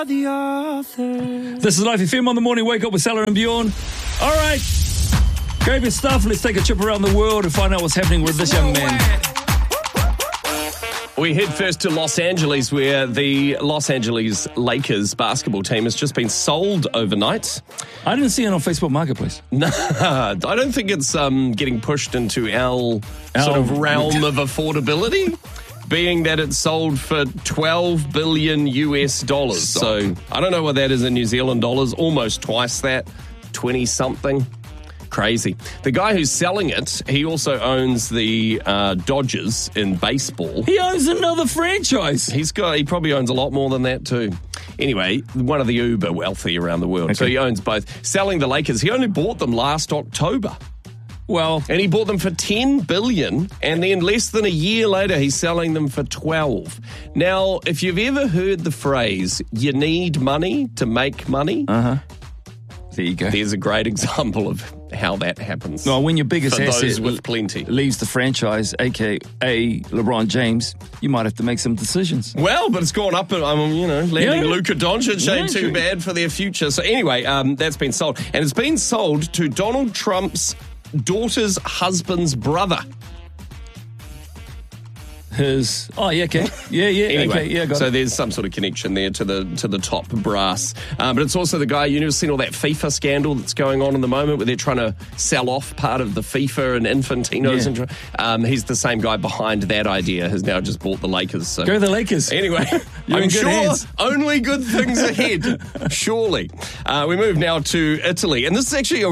This is Life FM on the morning. Wake up with Salah and Bjorn. All right, great stuff. Let's take a trip around the world and find out what's happening with this young man. We head first to Los Angeles, where the Los Angeles Lakers basketball team has just been sold overnight. I didn't see it on Facebook Marketplace. No, I don't think it's getting pushed into our sort of realm of affordability, being that it's sold for $12 billion US. So I don't know what that is in New Zealand dollars, almost twice that, 20-something. Crazy. The guy who's selling it, he also owns the Dodgers in baseball. He owns another franchise. He probably owns a lot more than that too. Anyway, one of the uber wealthy around the world. Okay. So he owns both. Selling the Lakers, he only bought them last October. Well, and he bought them for $10 billion, and then less than a year later, he's selling them for $12. Now, if you've ever heard the phrase, you need money to make money, there you go. There's a great example of how that happens. No, when your biggest for asset those with plenty leaves the franchise, a.k.a. LeBron James, you might have to make some decisions. Well, but it's gone up, landing Luka Doncic ain't too bad for their future. So anyway, that's been sold. And it's been sold to Donald Trump's daughter's husband's brother. Okay. Yeah, anyway, okay, yeah, got so it. there's some sort of connection there to the top brass. But it's also the guy, you've seen all that FIFA scandal that's going on in the moment where they're trying to sell off part of the FIFA and Infantino's. Yeah. He's the same guy behind that idea, has now just bought the Lakers. So. Go the Lakers. Anyway, I'm sure hands. Only good things ahead, surely. We move now to Italy. And this is actually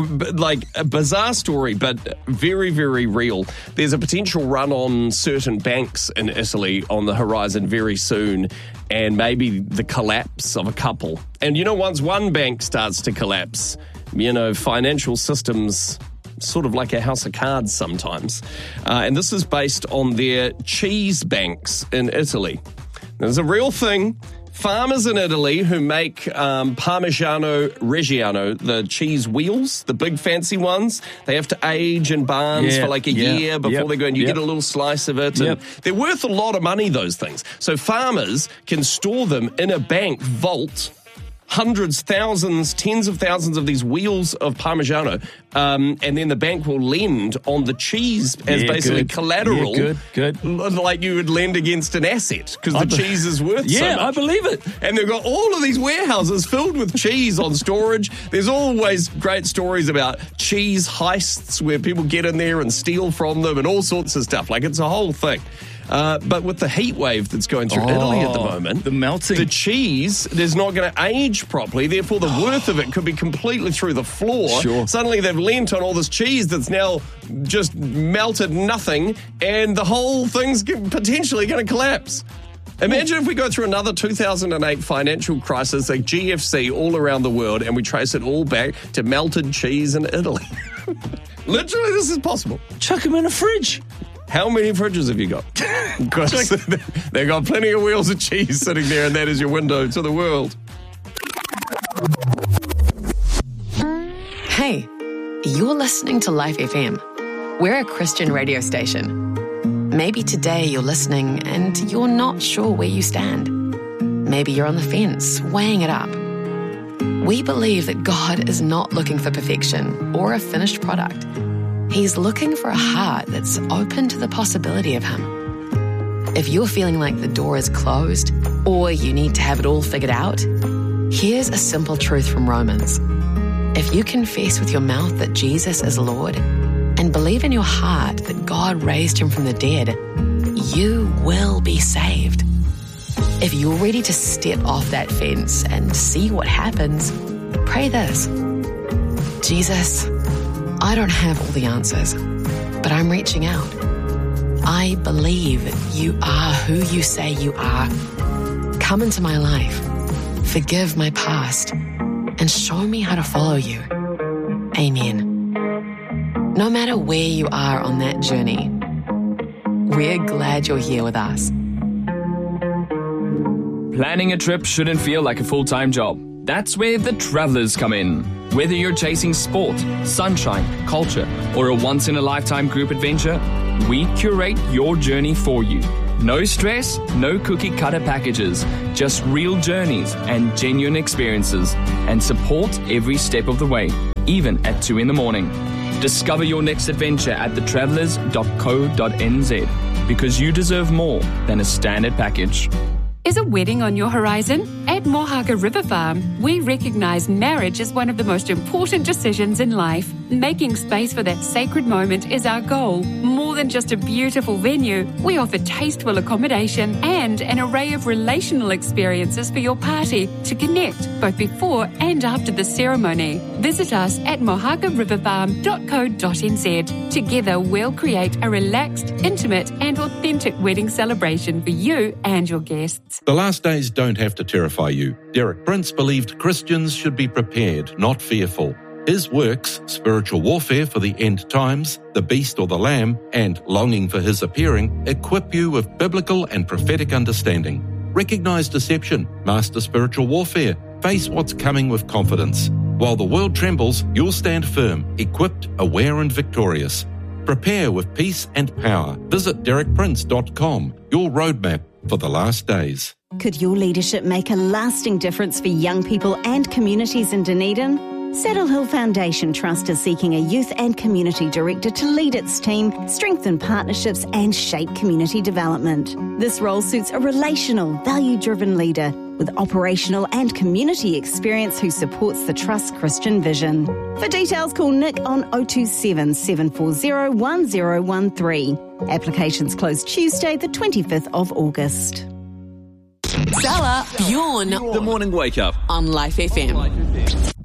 a bizarre story, but very, very real. There's a potential run on certain banks in Italy on the horizon very soon, and maybe the collapse of a couple. And once one bank starts to collapse, financial systems sort of like a house of cards sometimes. And this is based on their cheese banks in Italy. There's a real thing. Farmers in Italy who make Parmigiano Reggiano, the cheese wheels, the big fancy ones, they have to age in barns for like a year before they go, and you get a little slice of it. And they're worth a lot of money, those things. So farmers can store them in a bank vault, hundreds, thousands, tens of thousands of these wheels of Parmigiano, and then the bank will lend on the cheese as basically collateral. Yeah, good. Like you would lend against an asset, because the cheese is worth so much. Yeah, I believe it. And they've got all of these warehouses filled with cheese on storage. There's always great stories about cheese heists where people get in there and steal from them and all sorts of stuff. Like, it's a whole thing. But with the heat wave that's going through Italy at the moment, the melting, the cheese is not going to age properly. Therefore, the worth of it could be completely through the floor. Sure. Suddenly, they've lent on all this cheese that's now just melted nothing, and the whole thing's potentially going to collapse. Imagine if we go through another 2008 financial crisis, like GFC, all around the world, and we trace it all back to melted cheese in Italy. Literally, this is possible. Chuck them in a fridge. How many fridges have you got? Because they've got plenty of wheels of cheese sitting there, and that is your window to the world. Hey, you're listening to Life FM. We're a Christian radio station. Maybe today you're listening and you're not sure where you stand. Maybe you're on the fence, weighing it up. We believe that God is not looking for perfection or a finished product. He's looking for a heart that's open to the possibility of Him. If you're feeling like the door is closed or you need to have it all figured out, here's a simple truth from Romans. If you confess with your mouth that Jesus is Lord and believe in your heart that God raised Him from the dead, you will be saved. If you're ready to step off that fence and see what happens, pray this. Jesus, I don't have all the answers, but I'm reaching out. I believe you are who you say you are. Come into my life, forgive my past, and show me how to follow you. Amen. No matter where you are on that journey, we're glad you're here with us. Planning a trip shouldn't feel like a full-time job. That's where the travelers come in. Whether you're chasing sport, sunshine, culture, or a once-in-a-lifetime group adventure, we curate your journey for you. No stress, no cookie cutter packages, just real journeys and genuine experiences, and support every step of the way, even at 2 a.m. Discover your next adventure at thetravellers.co.nz, because you deserve more than a standard package. Is a wedding on your horizon? At Mohaka River Farm, we recognise marriage as one of the most important decisions in life. Making space for that sacred moment is our goal. More than just a beautiful venue, we offer tasteful accommodation and an array of relational experiences for your party to connect both before and after the ceremony. Visit us at mohakariverfarm.co.nz. Together, we'll create a relaxed, intimate and authentic wedding celebration for you and your guests. The last days don't have to terrify you. Derek Prince believed Christians should be prepared, not fearful. His works, Spiritual Warfare for the End Times, The Beast or the Lamb, and Longing for His Appearing, equip you with biblical and prophetic understanding. Recognize deception, master spiritual warfare, face what's coming with confidence. While the world trembles, you'll stand firm, equipped, aware and victorious. Prepare with peace and power. Visit derekprince.com, your roadmap for the last days. Could your leadership make a lasting difference for young people and communities in Dunedin? Saddle Hill Foundation Trust is seeking a youth and community director to lead its team, strengthen partnerships and shape community development. This role suits a relational, value-driven leader with operational and community experience who supports the Trust's Christian vision. For details, call Nick on 027 740 1013. Applications close Tuesday, the 25th of August. Stella, Bjorn. The morning wake up On Life FM.